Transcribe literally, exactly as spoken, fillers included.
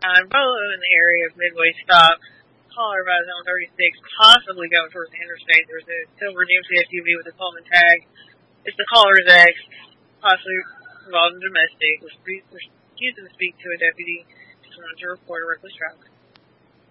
time, probably in the area of Midway stop. Caller by zone thirty-six, possibly going towards the interstate. There's a silver G M C S U V with a Pullman tag. It's the caller's ex, possibly involved in domestic. Was refusing to speak to a deputy. Just wanted to report a reckless driver.